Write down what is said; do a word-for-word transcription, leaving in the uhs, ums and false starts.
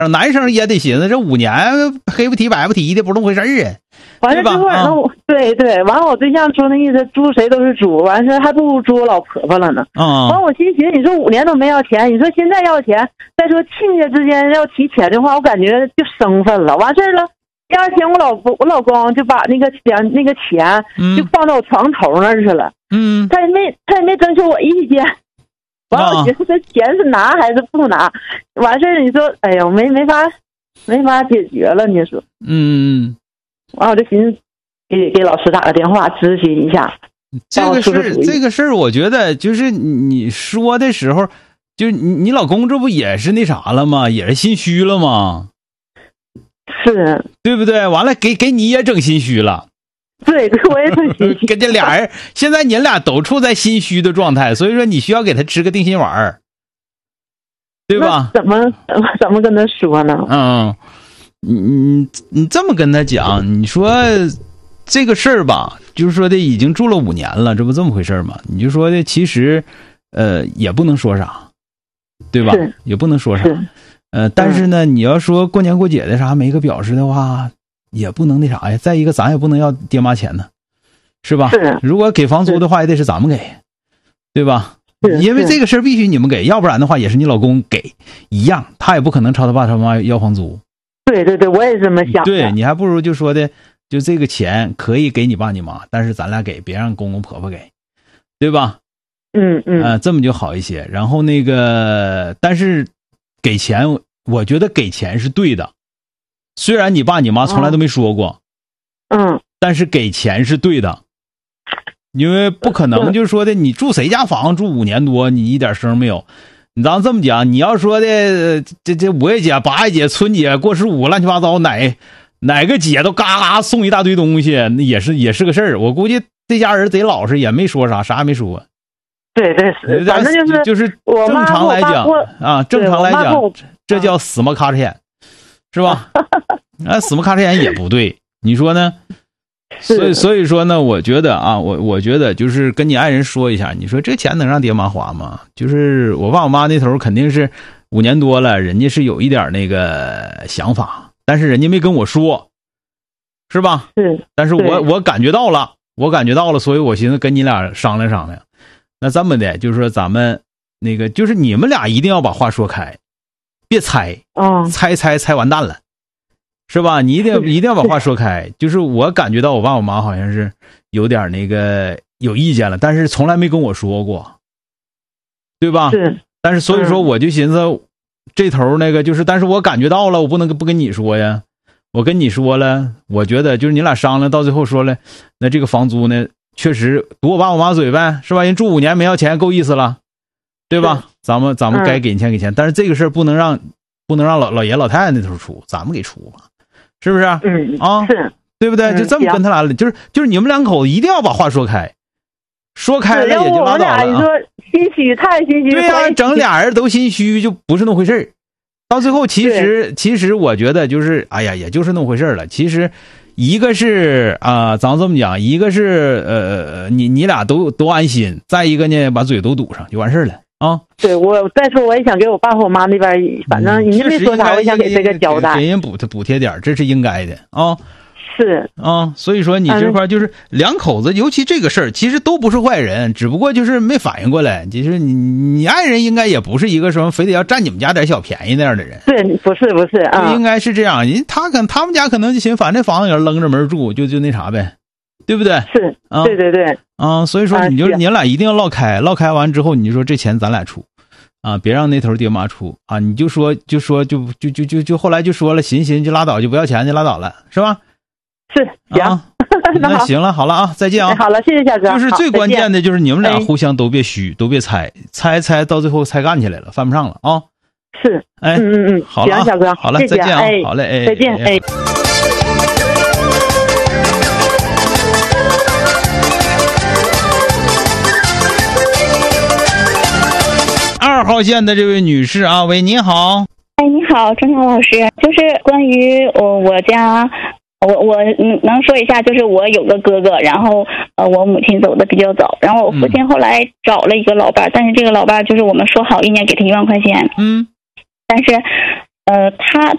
男生也得寻思，这五年黑不提白不提的，不是那么回事儿啊。 完了之后，那我、啊、对对，完了我对象说那意思，猪谁都是猪，完事还不如猪我老婆婆了呢。 啊、嗯， 完我心寻，你说五年都没要钱，你说现在要钱，再说亲家之间要提钱的话，我感觉就生分了。完事儿了，第二天我老婆我老公就把那个钱那个钱就放到我床头那儿去了。 嗯， 他也没他也没征求我意见。完了，我觉得这钱是拿还是不拿？完事儿你说，哎呦，没没法没法解决了，你说？ 嗯。 完我就寻思给给老师打个电话咨询一下。 这个事这个事儿，我觉得就是你说的时候，就是你你老公这不也是那啥了吗？也是心虚了吗？ 是， 对不对？完了，给给你也整心虚了。 对，我也整心虚。 跟这俩人，现在你俩都处在心虚的状态，所以说你需要给他吃个定心丸，对吧？ 怎么怎么怎么跟他说呢？ 嗯。你你你这么跟他讲，你说这个事儿吧，就是说的已经住了五年了，这不这么回事吗？你就说的其实，呃，也不能说啥，对吧？也不能说啥，呃，但是呢，嗯、你要说过年过节的啥没个表示的话，也不能那啥呀。再一个，咱也不能要爹妈钱呢，是吧？ 是。 如果给房租的话，也得是咱们给，对吧？因为这个事儿必须你们给，要不然的话也是你老公给一样，他也不可能朝他爸他妈要房租。 对对对，我也这么想的。 对，你还不如就说的，就这个钱可以给你爸你妈，但是咱俩给，别让公公婆婆给，对吧？ 嗯嗯。 呃，这么就好一些。然后那个，但是给钱，我觉得给钱是对的。虽然你爸你妈从来都没说过， 嗯， 但是给钱是对的，因为不可能就是说的，你住谁家房住五年多，你一点声没有。你咱这么讲，你要说的这这五月节、八月节、春节、过十五，乱七八糟，哪哪个节都嘎嘎送一大堆东西，那也是也是个事儿。我估计这家人贼老实，也没说啥，啥也没说。 对对是，反正就是就是正常来讲啊，正常来讲，这叫死么咔嚓眼，是吧？啊，死么咔嚓眼也不对，你说呢？所以所以说呢，我觉得啊，我我觉得就是跟你爱人说一下，你说这钱能让爹妈花吗？就是我爸我妈那头肯定是五年多了，人家是有一点那个想法，但是人家没跟我说，是吧？ 是。 但是我我感觉到了，我感觉到了，所以我寻思跟你俩商量商量。那这么的，就是说咱们那个，就是你们俩一定要把话说开，别猜， 嗯， 猜猜猜完蛋了。是吧？你一定一定要把话说开。就是我感觉到我爸我妈好像是有点那个有意见了，但是从来没跟我说过，对吧？ 是。 但是所以说我就寻思，这头那个就是，但是我感觉到了，我不能不跟你说呀。我跟你说了，我觉得就是你俩商量到最后说了，那这个房租呢，确实堵我爸我妈嘴呗，是吧？人住五年没要钱，够意思了，对吧？咱们咱们该给钱给钱，但是这个事儿不能让不能让老老爷老太太那头出，咱们给出吧。是不是？ 嗯啊， 是， 对不对？就这么跟他俩了，就是就是你们两口子一定要把话说开，说开了也就拉倒了、啊。 你说心虚太心虚， 对呀、啊，整俩人都心虚就不是那么回事儿。到最后，其实其实我觉得就是，哎呀，也就是那么回事了。其实一个是啊、呃，咱这么讲，一个是呃，你你俩都都安心，再一个呢，把嘴都堵上就完事了。啊， 对，我再说我也想给我爸和我妈那边，反正人家没说啥，我也想给这个交代， 给人补补贴点，这是应该的啊。 是啊，所以说你这块就是两口子，尤其这个事儿，其实都不是坏人，只不过就是没反应过来。其实你你爱人应该也不是一个什么非得要占你们家点小便宜那样的人， 对，不是不是啊， 应该是这样。人他可他们家可能就寻思，反正房子也扔着门住，就就那啥呗。对不对？ 是， 啊， 对对对， 啊，所以说你就、啊、你俩一定要唠开，唠开完之后，你就说这钱咱俩出，啊，别让那头爹妈出啊，你就说就说就就就就就后来就说了，寻寻就拉倒，就不要钱就拉倒了，是吧？ 是，行， 啊、那行了，好了啊，再见啊， 好了，谢谢小哥。 就是最关键的就是你们俩互相都别虚，都别猜，猜猜到最后猜干起来了，犯不上了啊。 是， 哎， 嗯嗯嗯， 好了、啊， 行，小哥， 好了， 谢谢再见啊， 哎、 好嘞，哎， 再见，哎。哎二号线的这位女士啊，喂，你好。 哎，你好，郑超老师，就是关于我我家，我我能说一下，就是我有个哥哥，然后呃，我母亲走的比较早，然后我父亲后来找了一个老伴、嗯，但是这个老伴就是我们说好一年给他一万块钱， 嗯， 但是呃，他